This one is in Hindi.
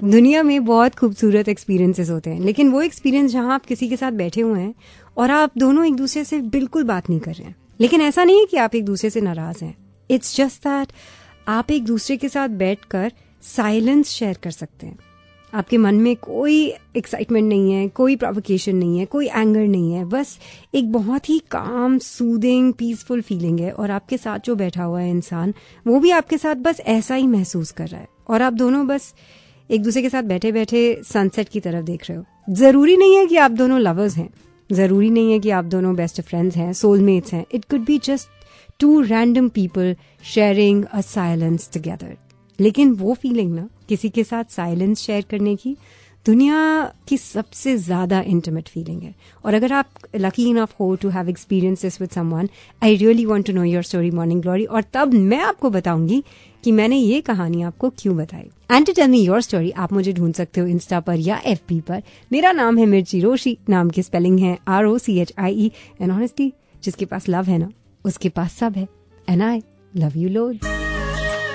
दुनिया में बहुत खूबसूरत एक्सपीरियंसेस होते हैं, लेकिन वो एक्सपीरियंस जहां आप किसी के साथ बैठे हुए हैं और आप दोनों एक दूसरे से बिल्कुल बात नहीं कर रहे हैं, लेकिन ऐसा नहीं है कि आप एक दूसरे से नाराज हैं. इट्स जस्ट दैट आप एक दूसरे के साथ बैठकर साइलेंस शेयर कर सकते हैं. आपके मन में कोई एक्साइटमेंट नहीं है, कोई प्रोवोकेशन नहीं है, कोई एंगर नहीं है, बस एक बहुत ही काम, सूदिंग, पीसफुल फीलिंग है. और आपके साथ जो बैठा हुआ है इंसान, वो भी आपके साथ बस ऐसा ही महसूस कर रहा है, और आप दोनों बस एक दूसरे के साथ बैठे बैठे सनसेट की तरफ देख रहे हो. जरूरी नहीं है कि आप दोनों लवर्स हैं, जरूरी नहीं है कि आप दोनों बेस्ट फ्रेंड्स हैं, सोलमेट्स हैं. It could be just to random people sharing a silence together. लेकिन वो फीलिंग ना, किसी के साथ साइलेंस शेयर करने की, दुनिया की सबसे ज्यादा इंटीमेट फीलिंग है. और अगर आप लकी इनफ हो to have experience this with someone, I really want to know your story morning glory. और तब मैं आपको बताऊंगी कि मैंने ये कहानी आपको क्यों बताई. And to tell me your story, आप मुझे ढूंढ सकते हो इंस्टा पर या FB पर. मेरा नाम है मिर्ची रोशी. नाम की स्पेलिंग है ROCHIE. एंड ऑनेस्टली, जिसके पास लव है ना, उसके पास सब है. And I love you load.